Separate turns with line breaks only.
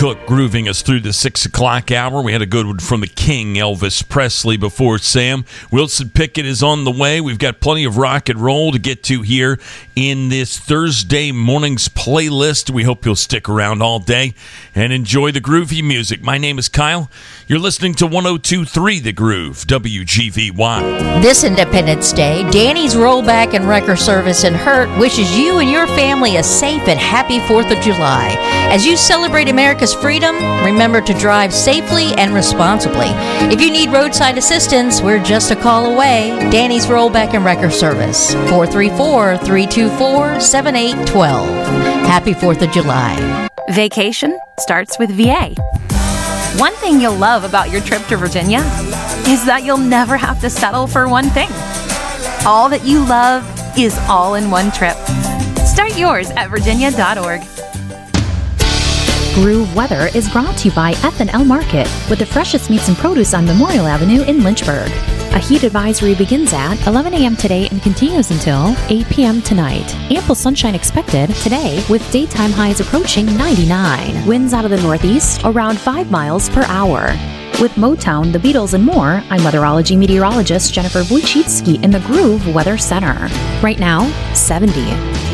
Cook grooving us through the 6 o'clock hour. We had a good one from the King, Elvis Presley, before Sam. Wilson Pickett is on the way. We've got plenty of rock and roll to get to here in this Thursday morning's playlist. We hope you'll stick around all day and enjoy the groovy music. My name is Kyle. You're listening to 102.3 The Groove, WGVY.
This Independence Day, Danny's Rollback and Wrecker Service in Hurt wishes you and your family a safe and happy 4th of July. As you celebrate America's freedom, remember to drive safely and responsibly. If you need roadside assistance, we're just a call away. Danny's Rollback and Wrecker Service, 434-324-7812. Happy 4th of July.
Vacation starts with VA. One thing you'll love about your trip to Virginia is that you'll never have to settle for one thing. All that you love is all in one trip. Start yours at virginia.org.
Groove Weather is brought to you by F&L Market, with the freshest meats and produce on Memorial Avenue in Lynchburg. A heat advisory begins at 11 a.m. today and continues until 8 p.m. tonight. Ample sunshine expected today, with daytime highs approaching 99. Winds out of the northeast around 5 miles per hour. With Motown, the Beatles, and more, I'm weatherology meteorologist Jennifer Wojcicki in the Groove Weather Center. Right now, 70.